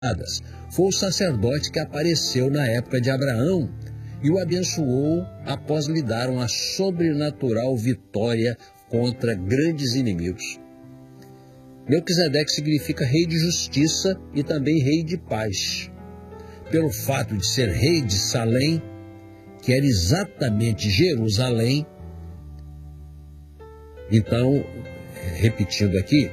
foi o sacerdote que apareceu na época de Abraão e o abençoou após lhe dar uma sobrenatural vitória contra grandes inimigos. Melquisedeque significa rei de justiça e também rei de paz. Pelo fato de ser rei de Salém, que era exatamente Jerusalém, então, repetindo aqui,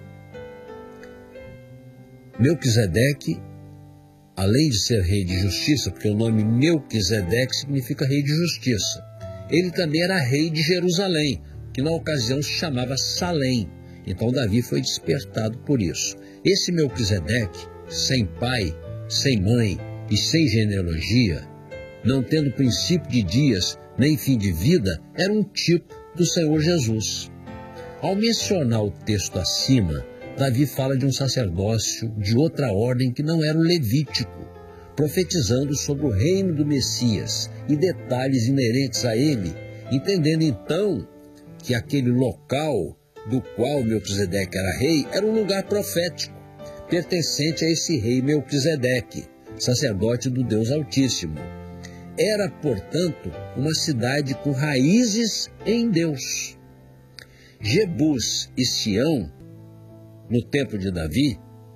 Melquisedeque, além de ser rei de justiça, porque o nome Melquisedeque significa rei de justiça, ele também era rei de Jerusalém, que na ocasião se chamava Salém. Então Davi foi despertado por isso. Esse Melquisedeque, sem pai, sem mãe e sem genealogia, não tendo princípio de dias nem fim de vida, era um tipo do Senhor Jesus. Ao mencionar o texto acima, Davi fala de um sacerdócio de outra ordem que não era o levítico, profetizando sobre o reino do Messias e detalhes inerentes a ele, entendendo então que aquele local do qual Melquisedeque era rei era um lugar profético, pertencente a esse rei Melquisedeque, sacerdote do Deus Altíssimo. Era, portanto, uma cidade com raízes em Deus. Jebus e Sião, no tempo de Davi,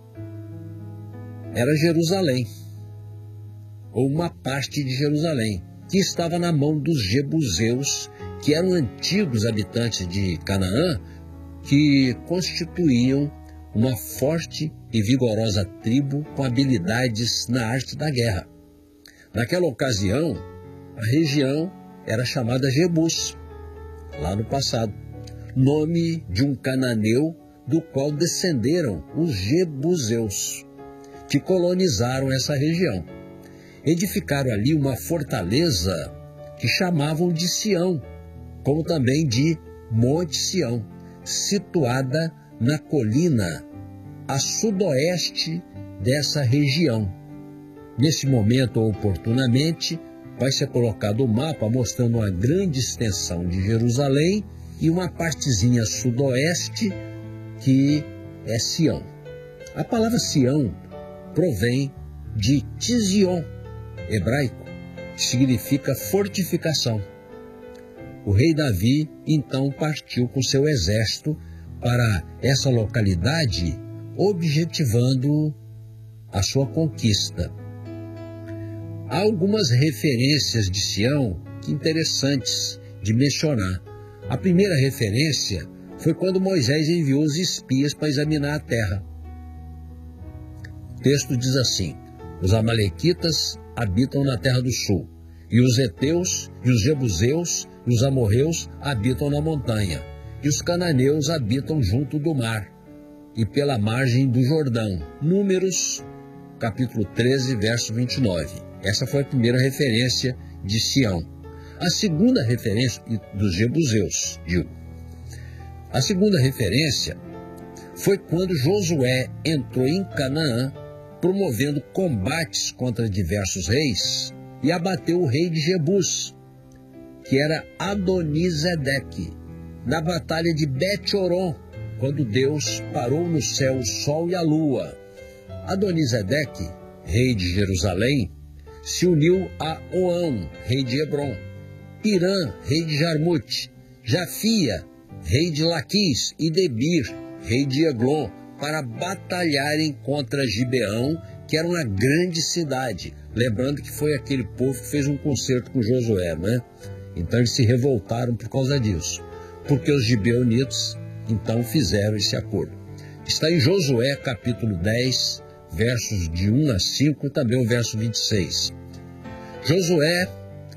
era Jerusalém, ou uma parte de Jerusalém, que estava na mão dos jebuseus, que eram antigos habitantes de Canaã, que constituíam uma forte e vigorosa tribo com habilidades na arte da guerra. Naquela ocasião, a região era chamada Jebus, lá no passado, nome de um cananeu do qual descenderam os jebuseus, que colonizaram essa região. Edificaram ali uma fortaleza que chamavam de Sião, como também de Monte Sião, situada na colina a sudoeste dessa região. Nesse momento, oportunamente, vai ser colocado o mapa mostrando uma grande extensão de Jerusalém e uma partezinha sudoeste que é Sião. A palavra Sião provém de Tizion, hebraico, que significa fortificação. O rei Davi, então, partiu com seu exército para essa localidade, objetivando a sua conquista. Há algumas referências de Sião que interessantes de mencionar. A primeira referência foi quando Moisés enviou os espias para examinar a terra. O texto diz assim: os amalequitas habitam na terra do sul, e os heteus, e os jebuseus, e os amorreus habitam na montanha, e os cananeus habitam junto do mar, e pela margem do Jordão. Números, capítulo 13, verso 29. Essa foi a primeira referência de Sião. A segunda referência dos jebuseus, digo. A segunda referência foi quando Josué entrou em Canaã, promovendo combates contra diversos reis, e abateu o rei de Jebus, que era Adonisedeque, na batalha de Bet-Horon, quando Deus parou no céu o sol e a lua. Adonisedeque, rei de Jerusalém, se uniu a Oão, rei de Hebron, Pirã, rei de Jarmute, Jafia, rei de Laquis, e Debir, rei de Eglon, para batalharem contra Gibeão, que era uma grande cidade. Lembrando que foi aquele povo que fez um concerto com Josué, né? Então eles se revoltaram por causa disso, porque os gibeonitas então fizeram esse acordo. Está em Josué capítulo 10, versos de 1 a 5, também o verso 26. Josué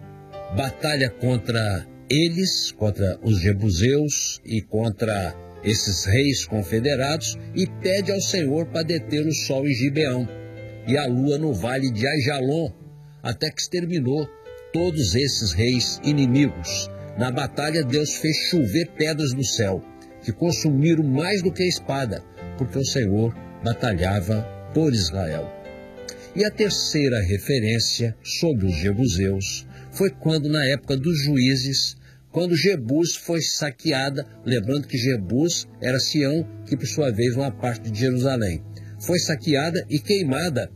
batalha contra eles, contra os jebuseus e contra esses reis confederados, e pede ao Senhor para deter o sol em Gibeão e a lua no vale de Aijalon, até que exterminou todos esses reis inimigos. Na batalha, Deus fez chover pedras do céu, que consumiram mais do que a espada, porque o Senhor batalhava por Israel. E a terceira referência sobre os jebuseus foi quando, na época dos juízes, quando Jebus foi saqueada, lembrando que Jebus era Sião, que por sua vez uma parte de Jerusalém. foi saqueada e queimada